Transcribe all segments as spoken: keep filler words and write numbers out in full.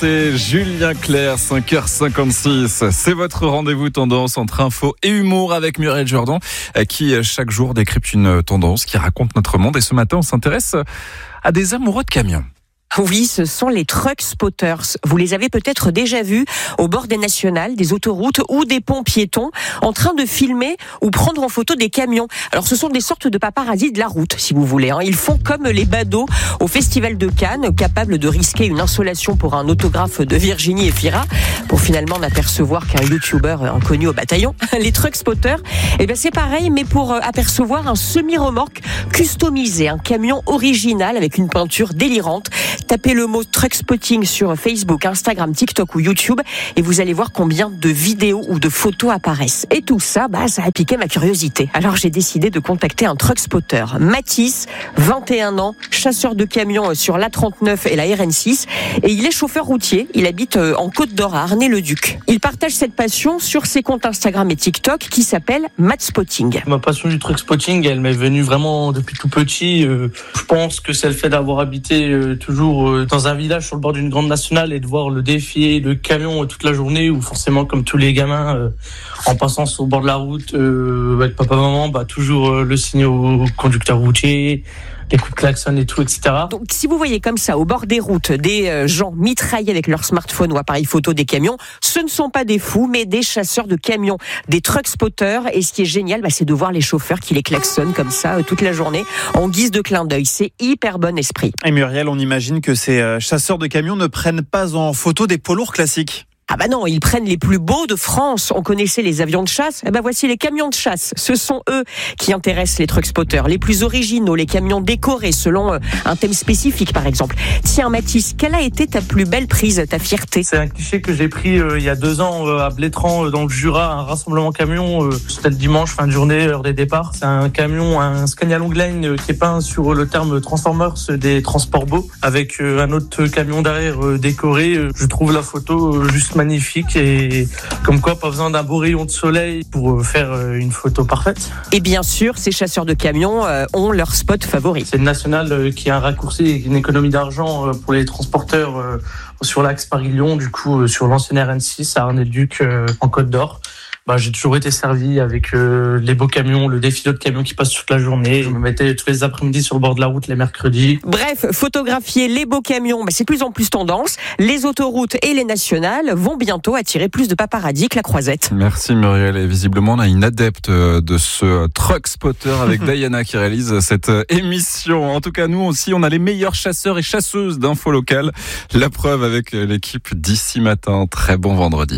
C'est Julien Clerc, cinq heures cinquante-six. C'est votre rendez-vous tendance entre info et humour avec Muriel Jourdan, qui chaque jour décrypte une tendance qui raconte notre monde. Et ce matin, on s'intéresse à des amoureux de camions. Oui, ce sont les truck spotters. Vous les avez peut-être déjà vus au bord des nationales, des autoroutes ou des ponts piétons, en train de filmer ou prendre en photo des camions. Alors, ce sont des sortes de paparazzis de la route, si vous voulez. Ils font comme les badauds au Festival de Cannes, capables de risquer une insolation pour un autographe de Virginie Efira, pour finalement n'apercevoir qu'un youtubeur inconnu au bataillon. Les truck spotters, eh ben c'est pareil, mais pour apercevoir un semi-remorque customisé, un camion original avec une peinture délirante. Tapez le mot truck spotting sur Facebook, Instagram, TikTok ou YouTube et vous allez voir combien de vidéos ou de photos apparaissent. Et tout ça, bah, ça a piqué ma curiosité. Alors j'ai décidé de contacter un truck spotter. Mathis, vingt et un ans, chasseur de camions sur l'A trente-neuf et la R N six. Et il est chauffeur routier. Il habite en Côte d'Or, à Arnay-le-Duc. Il partage cette passion sur ses comptes Instagram et TikTok qui s'appelle Matt Spotting. Ma passion du truck spotting, elle m'est venue vraiment depuis tout petit. Euh, je pense que c'est le fait d'avoir habité euh, toujours dans un village sur le bord d'une grande nationale et de voir le défiler le camion toute la journée, où forcément comme tous les gamins euh, en passant sur le bord de la route euh, avec papa maman, bah toujours euh, le signe au conducteur routier, les coups de klaxon et tout, et cetera. Donc, si vous voyez comme ça, au bord des routes, des gens mitraillés avec leur smartphone ou appareil photo des camions, ce ne sont pas des fous, mais des chasseurs de camions, des truck spotters. Et ce qui est génial, bah, c'est de voir les chauffeurs qui les klaxonnent comme ça euh, toute la journée, en guise de clin d'œil. C'est hyper bon esprit. Et Muriel, on imagine que ces euh, chasseurs de camions ne prennent pas en photo des poids lourds classiques. Ah bah non, ils prennent les plus beaux de France. On connaissait les avions de chasse. Eh ben voici les camions de chasse. Ce sont eux qui intéressent les truck spotters. Les plus originaux, les camions décorés selon un thème spécifique, par exemple. Tiens, Mathis, quelle a été ta plus belle prise, ta fierté? C'est un cliché que j'ai pris euh, il y a deux ans euh, à Blétran, euh, dans le Jura, un rassemblement camion. Euh, c'était le dimanche, fin de journée, heure des départs. C'est un camion, un Scania Longline euh, qui est peint sur le terme Transformers des transports beaux, avec euh, un autre camion derrière euh, décoré. Euh, je trouve la photo euh, juste magnifique, et comme quoi pas besoin d'un beau rayon de soleil pour faire une photo parfaite. Et bien sûr, ces chasseurs de camions euh, ont leur spot favori. C'est une nationale euh, qui a un raccourci et une économie d'argent euh, pour les transporteurs euh, sur l'axe Paris-Lyon, du coup euh, sur l'ancienne R N six à Arnay-le-Duc euh, en Côte d'Or. Bah, j'ai toujours été servi avec euh, les beaux camions, le défilé de camions qui passent toute la journée. Je me mettais tous les après-midi sur le bord de la route les mercredis. Bref, photographier les beaux camions, bah, c'est de plus en plus tendance. Les autoroutes et les nationales vont bientôt attirer plus de paparazzis que la croisette. Merci Muriel. Et visiblement, on a une adepte de ce truck spotter avec Diana qui réalise cette émission. En tout cas, nous aussi, on a les meilleurs chasseurs et chasseuses d'infos locales. La preuve avec l'équipe d'ici matin. Très bon vendredi.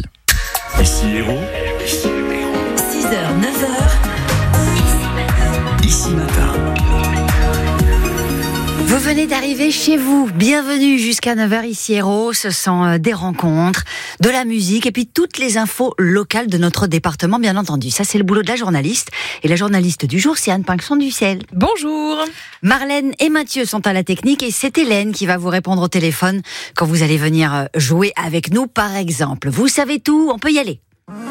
Ici Héros. six heures, neuf heures. Ici Matin. Vous venez d'arriver chez vous. Bienvenue jusqu'à neuf heures ici Héros. Ce sont des rencontres, de la musique et puis toutes les infos locales de notre département, bien entendu. Ça, c'est le boulot de la journaliste. Et la journaliste du jour, c'est Anne Pinxon du Ciel. Bonjour. Marlène et Mathieu sont à la technique et c'est Hélène qui va vous répondre au téléphone quand vous allez venir jouer avec nous, par exemple. Vous savez tout, on peut y aller.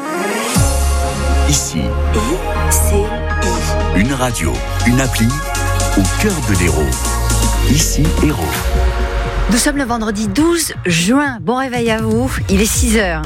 Ici, I, C, I. une radio, une appli au cœur de l'Hérault. Ici Héros. Nous sommes le vendredi douze juin. Bon réveil à vous. Il est six heures.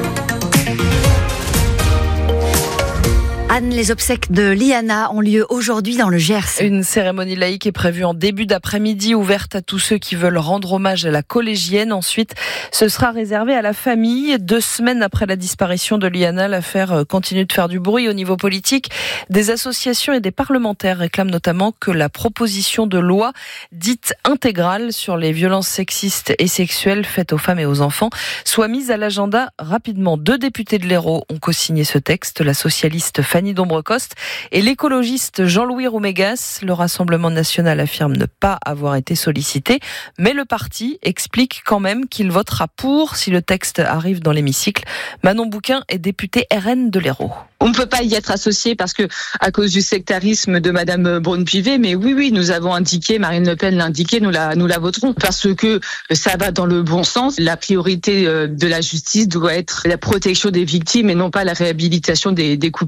Anne, les obsèques de Liana ont lieu aujourd'hui dans le Gers. Une cérémonie laïque est prévue en début d'après-midi, ouverte à tous ceux qui veulent rendre hommage à la collégienne. Ensuite, ce sera réservé à la famille. Deux semaines après la disparition de Liana, l'affaire continue de faire du bruit au niveau politique. Des associations et des parlementaires réclament notamment que la proposition de loi dite intégrale sur les violences sexistes et sexuelles faites aux femmes et aux enfants soit mise à l'agenda rapidement. Deux députés de l'Hérault ont co-signé ce texte, la socialiste Fanny Dombrecoste et l'écologiste Jean-Louis Roumégas. Le Rassemblement national affirme ne pas avoir été sollicité, mais le parti explique quand même qu'il votera pour si le texte arrive dans l'hémicycle. Manon Bouquin est députée R N de l'Hérault. On ne peut pas y être associé parce que, à cause du sectarisme de Madame Braun-Pivet, mais oui, oui, nous avons indiqué, Marine Le Pen l'a indiqué, nous la, nous la voterons parce que ça va dans le bon sens. La priorité de la justice doit être la protection des victimes et non pas la réhabilitation des, des coupables.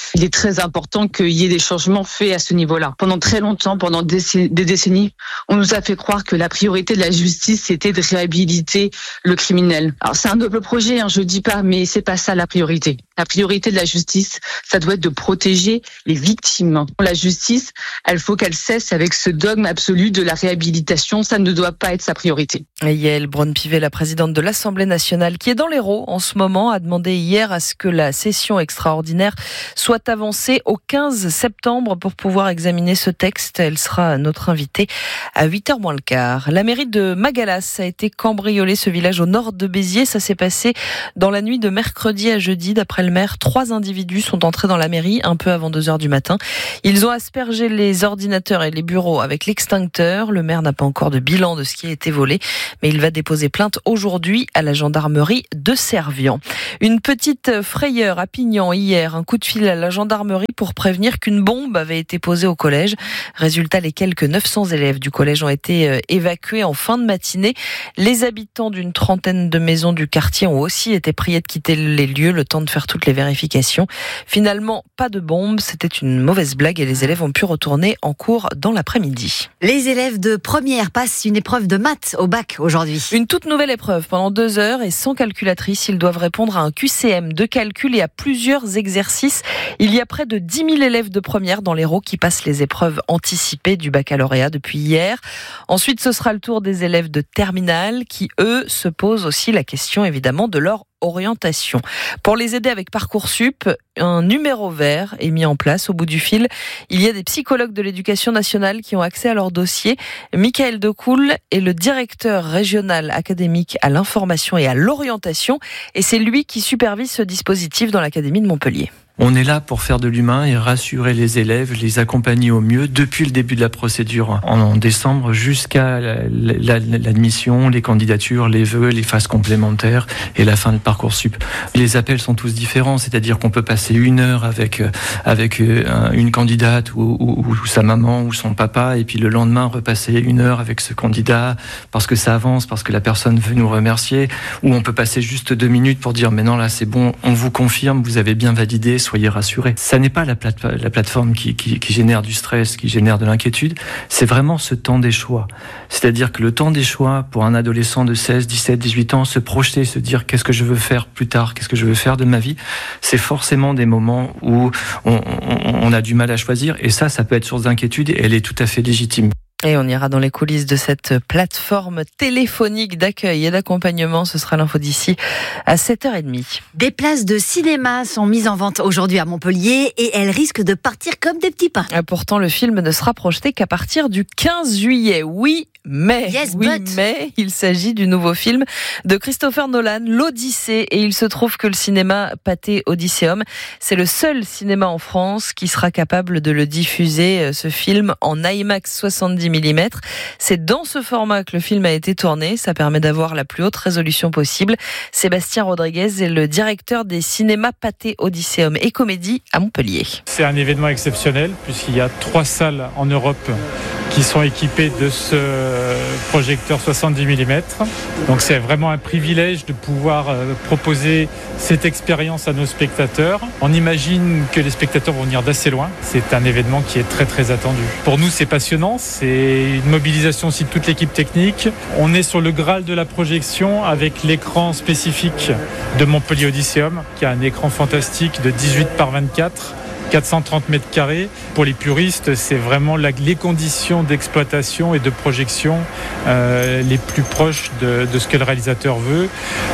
Il est très important qu'il y ait des changements faits à ce niveau-là. Pendant très longtemps, pendant des décennies, on nous a fait croire que la priorité de la justice, c'était de réhabiliter le criminel. Alors c'est un double projet, hein, je dis pas, mais c'est pas ça la priorité. La priorité de la justice, ça doit être de protéger les victimes. La justice, elle faut qu'elle cesse avec ce dogme absolu de la réhabilitation. Ça ne doit pas être sa priorité. Et Yaël Braun-Pivet, la présidente de l'Assemblée nationale, qui est dans l'Hérault en ce moment, a demandé hier à ce que la session extraordinaire soit avancée au quinze septembre pour pouvoir examiner ce texte. Elle sera notre invitée à huit heures moins le quart. La mairie de Magalas a été cambriolée, ce village au nord de Béziers. Ça s'est passé dans la nuit de mercredi à jeudi. D'après le maire, trois individus sont entrés dans la mairie un peu avant deux heures du matin. Ils ont aspergé les ordinateurs et les bureaux avec l'extincteur. Le maire n'a pas encore de bilan de ce qui a été volé, mais il va déposer plainte aujourd'hui à la gendarmerie de Servian. Une petite frayeur à Pignan hier, un coup de fil à la gendarmerie pour prévenir qu'une bombe avait été posée au collège. Résultat, les quelques neuf cents élèves du collège ont été évacués en fin de matinée. Les habitants d'une trentaine de maisons du quartier ont aussi été priés de quitter les lieux le temps de faire toutes les vérifications. Finalement, pas de bombe, c'était une mauvaise blague et les élèves ont pu retourner en cours dans l'après-midi. Les élèves de première passent une épreuve de maths au bac aujourd'hui. Une toute nouvelle épreuve pendant deux heures et sans calculatrice. Ils doivent répondre à un Q C M de calcul et à plusieurs exercices. Il y a près de dix mille élèves de première dans l'Hérault qui passent les épreuves anticipées du baccalauréat depuis hier. Ensuite, ce sera le tour des élèves de terminale qui, eux, se posent aussi la question évidemment de leur orientation. Pour les aider avec Parcoursup, un numéro vert est mis en place. Au bout du fil, il y a des psychologues de l'éducation nationale qui ont accès à leur dossier. Michael Decoul est le directeur régional académique à l'information et à l'orientation et c'est lui qui supervise ce dispositif dans l'académie de Montpellier. On est là pour faire de l'humain et rassurer les élèves, les accompagner au mieux depuis le début de la procédure en décembre jusqu'à l'admission, les candidatures, les vœux, les phases complémentaires et la fin de Parcoursup. Les appels sont tous différents, c'est-à-dire qu'on peut passer une heure avec avec une candidate ou, ou, ou sa maman ou son papa et puis le lendemain repasser une heure avec ce candidat parce que ça avance, parce que la personne veut nous remercier, ou on peut passer juste deux minutes pour dire mais non là c'est bon, on vous confirme, vous avez bien validé, soyez rassurés. Ça n'est pas la, plate- la plateforme qui, qui, qui génère du stress, qui génère de l'inquiétude, c'est vraiment ce temps des choix. C'est-à-dire que le temps des choix pour un adolescent de seize, dix-sept, dix-huit ans, se projeter, se dire qu'est-ce que je veux faire plus tard, qu'est-ce que je veux faire de ma vie, c'est forcément des moments où on, on, on a du mal à choisir et ça, ça peut être source d'inquiétude et elle est tout à fait légitime. Et on ira dans les coulisses de cette plateforme téléphonique d'accueil et d'accompagnement. Ce sera l'info d'ici à sept heures trente. Des places de cinéma sont mises en vente aujourd'hui à Montpellier et elles risquent de partir comme des petits pains. Pourtant, le film ne sera projeté qu'à partir du quinze juillet. Oui, mais, yes, oui, but. mais il s'agit du nouveau film de Christopher Nolan, l'Odyssée. Et il se trouve que le cinéma Pathé Odysseum, c'est le seul cinéma en France qui sera capable de le diffuser, ce film, en IMAX soixante-dix millimètres. C'est dans ce format que le film a été tourné. Ça permet d'avoir la plus haute résolution possible. Sébastien Rodriguez est le directeur des cinémas Pathé Odysseum et Comédie à Montpellier. C'est un événement exceptionnel puisqu'il y a trois salles en Europe qui sont équipées de ce projecteur soixante-dix millimètres. Donc c'est vraiment un privilège de pouvoir proposer cette expérience à nos spectateurs. On imagine que les spectateurs vont venir d'assez loin. C'est un événement qui est très très attendu. Pour nous c'est passionnant, c'est une mobilisation aussi de toute l'équipe technique. On est sur le Graal de la projection avec l'écran spécifique de Montpellier Odysseum qui a un écran fantastique de dix-huit par vingt-quatre. quatre cent trente mètres carrés. Pour les puristes, c'est vraiment la, les conditions d'exploitation et de projection euh, les plus proches de, de ce que le réalisateur veut,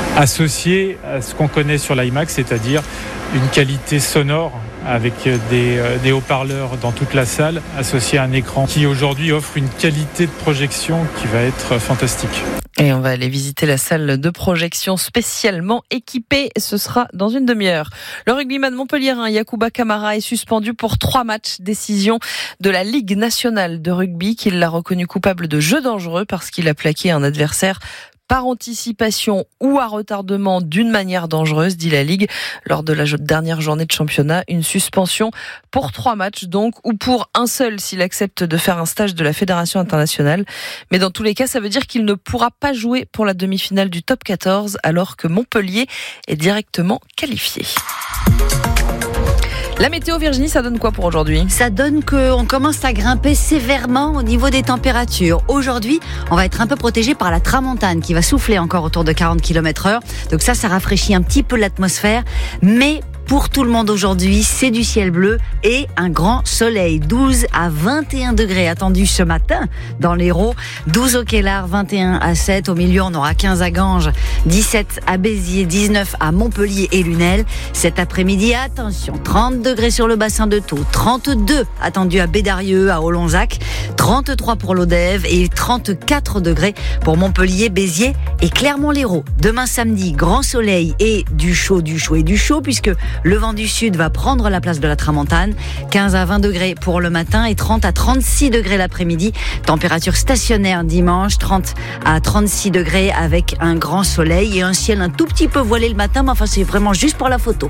associé à ce qu'on connaît sur l'IMAX, c'est-à-dire une qualité sonore avec des, euh, des haut-parleurs dans toute la salle, associé à un écran qui aujourd'hui offre une qualité de projection qui va être fantastique. Et on va aller visiter la salle de projection spécialement équipée. Ce sera dans une demi-heure. Le rugbyman montpelliérain Yacouba Camara est suspendu pour trois matchs. Décision de la Ligue nationale de rugby qui l'a reconnu coupable de jeu dangereux parce qu'il a plaqué un adversaire par anticipation ou à retardement d'une manière dangereuse, dit la Ligue, lors de la dernière journée de championnat. Une suspension pour trois matchs donc, ou pour un seul s'il accepte de faire un stage de la Fédération internationale. Mais dans tous les cas, ça veut dire qu'il ne pourra pas jouer pour la demi-finale du top quatorze alors que Montpellier est directement qualifié. La météo, Virginie, ça donne quoi pour aujourd'hui ? Ça donne qu'on commence à grimper sévèrement au niveau des températures. Aujourd'hui, on va être un peu protégé par la tramontane qui va souffler encore autour de quarante kilomètres heure. Donc ça, ça rafraîchit un petit peu l'atmosphère. Mais pour tout le monde aujourd'hui, c'est du ciel bleu et un grand soleil. douze à vingt et un degrés attendus ce matin dans l'Hérault. douze au Quélard, vingt et un à Sète. Au milieu, on aura quinze à Ganges, dix-sept à Béziers, dix-neuf à Montpellier et Lunel. Cet après-midi, attention, trente degrés sur le bassin de Thau, trente-deux attendus à Bédarieux, à Olonzac, trente-trois pour l'Odève et trente-quatre degrés pour Montpellier, Béziers et Clermont-Lérault. Demain samedi, grand soleil et du chaud, du chaud et du chaud puisque le vent du sud va prendre la place de la tramontane. quinze à vingt degrés pour le matin et trente à trente-six degrés l'après-midi. Température stationnaire dimanche, trente à trente-six degrés avec un grand soleil et un ciel un tout petit peu voilé le matin, mais enfin c'est vraiment juste pour la photo.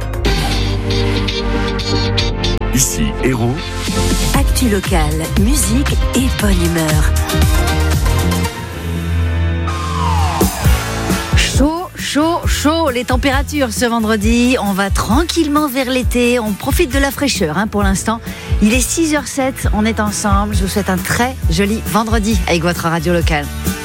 Ici, Hérault. Actu locale, musique et bonne humeur. Chaud, chaud, chaud, les températures ce vendredi. On va tranquillement vers l'été. On profite de la fraîcheur hein, pour l'instant. Il est six heures zéro sept, on est ensemble. Je vous souhaite un très joli vendredi avec votre radio locale.